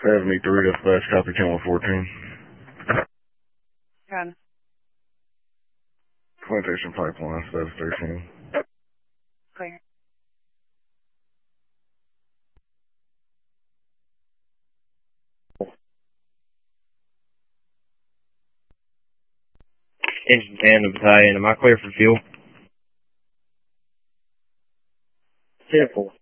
73, dispatch, copy 10-114. Got it. Plantation Pipeline, status 13. Clear. Engine 10 of battalion, am I clear for fuel? 10-4.